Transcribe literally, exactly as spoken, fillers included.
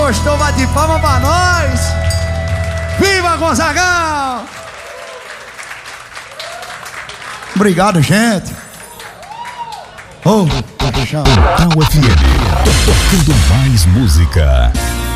gostou, bate palma pra nós. Viva Gonzagão! Obrigado, gente. Oh, Natal F M, tocando mais música.